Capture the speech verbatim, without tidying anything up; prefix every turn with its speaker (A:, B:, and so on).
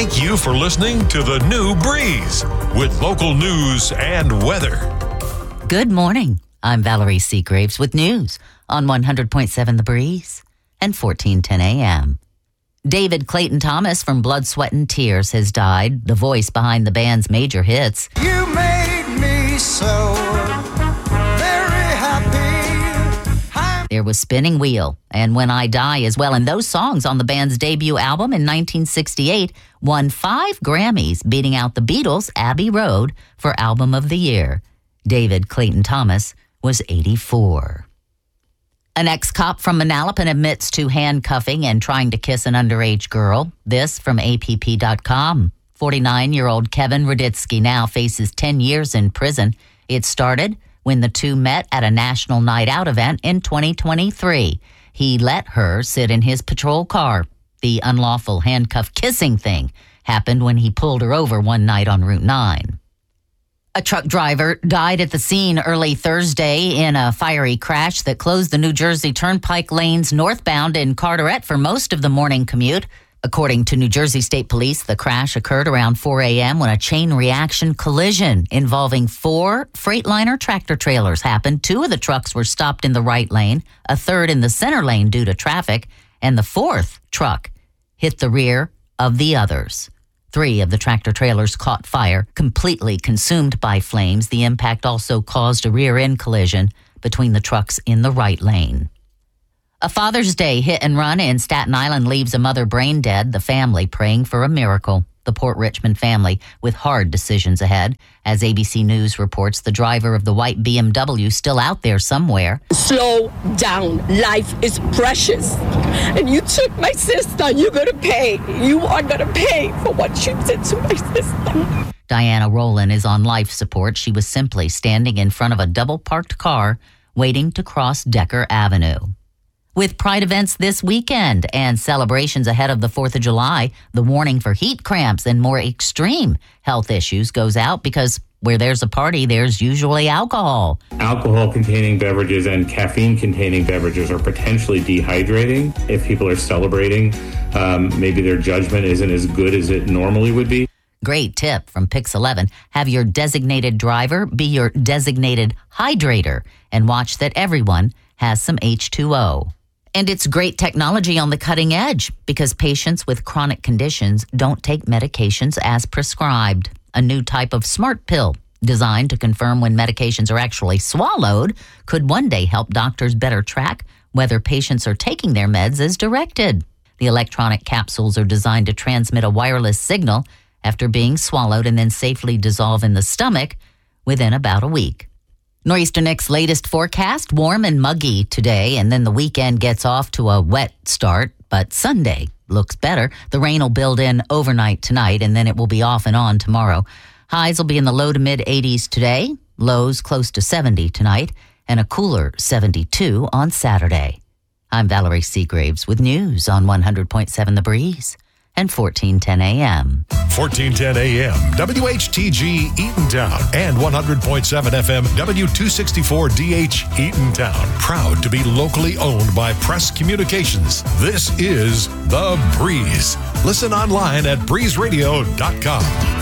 A: Thank you for listening to The New Breeze with local news and weather.
B: Good morning. I'm Valerie Seagraves with news on one hundred point seven The Breeze and fourteen ten a.m. David Clayton Thomas from Blood, Sweat, and Tears has died, the voice behind the band's major hits.
C: You made me so very happy. I'm-
B: There was Spinning Wheel and When I Die as well, and those songs on the band's debut album in nineteen sixty-eight won five Grammys, beating out the Beatles' Abbey Road for Album of the Year. David Clayton Thomas was eighty-four. An ex-cop from Manalapan admits to handcuffing and trying to kiss an underage girl. This from A P P dot com. forty-nine-year-old Kevin Raditsky now faces ten years in prison. It started when the two met at a national night out event in twenty twenty-three. He let her sit in his patrol car. The unlawful handcuff kissing thing happened when he pulled her over one night on Route nine. A truck driver died at the scene early Thursday in a fiery crash that closed the New Jersey Turnpike lanes northbound in Carteret for most of the morning commute. According to New Jersey State Police, the crash occurred around four a.m. when a chain reaction collision involving four Freightliner tractor trailers happened. Two of the trucks were stopped in the right lane, a third in the center lane due to traffic, and the fourth truck hit the rear of the others. Three of the tractor trailers caught fire, completely consumed by flames. The impact also caused a rear-end collision between the trucks in the right lane. A Father's Day hit and run in Staten Island leaves a mother brain dead, the family praying for a miracle. The Port Richmond family with hard decisions ahead. As A B C News reports, the driver of the white B M W still out there somewhere.
D: Slow down. Life is precious. And you took my sister. You're going to pay. You are going to pay for what you did to my sister.
B: Diana Rowland is on life support. She was simply standing in front of a double-parked car waiting to cross Decker Avenue. With Pride events this weekend and celebrations ahead of the fourth of July, the warning for heat cramps and more extreme health issues goes out because where there's a party, there's usually alcohol.
E: Alcohol-containing beverages and caffeine-containing beverages are potentially dehydrating. If people are celebrating, um, maybe their judgment isn't as good as it normally would be.
B: Great tip from Pix eleven. Have your designated driver be your designated hydrator and watch that everyone has some H two O. And it's great technology on the cutting edge because patients with chronic conditions don't take medications as prescribed. A new type of smart pill designed to confirm when medications are actually swallowed could one day help doctors better track whether patients are taking their meds as directed. The electronic capsules are designed to transmit a wireless signal after being swallowed and then safely dissolve in the stomach within about a week. Nor'easter Nick's latest forecast, warm and muggy today, and then the weekend gets off to a wet start, but Sunday looks better. The rain will build in overnight tonight, and then it will be off and on tomorrow. Highs will be in the low to mid-eighties today, lows close to seventy tonight, and a cooler seventy-two on Saturday. I'm Valerie Seagraves with news on one hundred point seven The Breeze and fourteen ten a.m.
A: fourteen ten a.m. W H T G Eatontown and one hundred point seven F M W two sixty-four D H Eatontown. Proud to be locally owned by Press Communications. This is The Breeze. Listen online at breeze radio dot com.